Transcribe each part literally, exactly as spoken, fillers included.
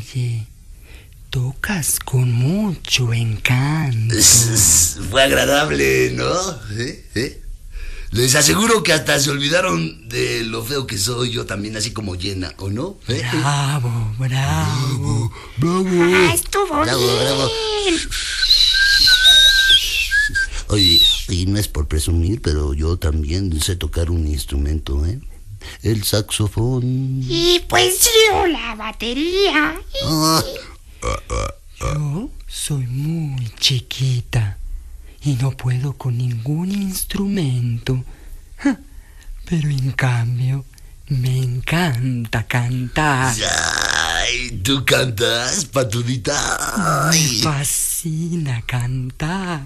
Oye, tocas con mucho encanto. Fue agradable, ¿no? ¿Eh? ¿Eh? Les aseguro que hasta se olvidaron de lo feo que soy yo también, así como llena, ¿o no? ¿Eh? Bravo, bravo. Bravo. Ah, estuvo Bravo, bien. bravo. Oye, y no es por presumir, pero yo también sé tocar un instrumento, ¿eh? El saxofón. Y pues yo la batería. Ah. Yo soy muy chiquita y no puedo con ningún instrumento. Ja, pero en cambio, me encanta cantar. Ay, ¿tú cantas, patudita? Me Ay. fascina cantar.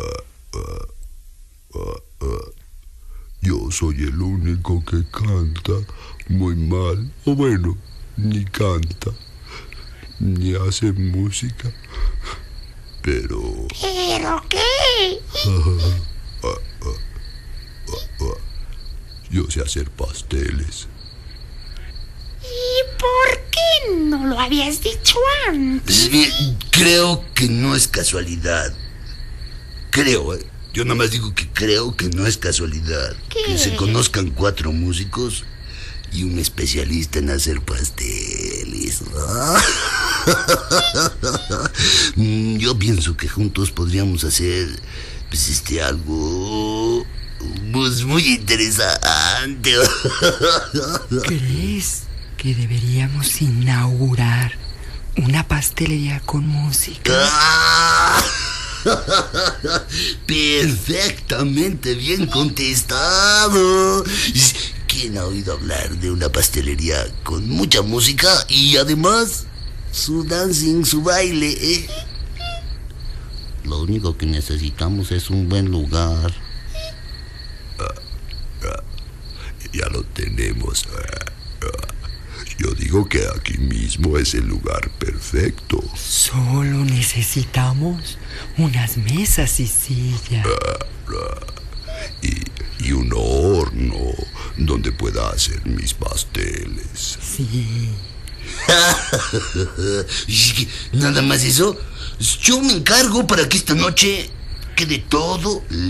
Yo soy el único que canta muy mal, o bueno, ni canta, ni hace música, pero ¿Pero qué? yo sé hacer pasteles. ¿Y por qué no lo habías dicho antes? Pues bien, creo que no es casualidad. Creo, ¿eh? Yo nada más digo que creo que no es casualidad. ¿Qué? Que se conozcan cuatro músicos y un especialista en hacer pasteles. Mm, Yo pienso que juntos podríamos hacer, pues, este, algo, pues, muy interesante. ¿Crees que deberíamos inaugurar una pastelería con música? Ah. Perfectamente bien contestado. ¿Quién ha oído hablar de una pastelería con mucha música y además su dancing, su baile, eh? Lo único que necesitamos es un buen lugar. Ya lo tenemos. Yo digo que aquí mismo es el lugar perfecto. Solo necesitamos unas mesas y sillas. Y, y un horno donde pueda hacer mis pasteles. Sí. Nada más eso. Yo me encargo para que esta noche quede todo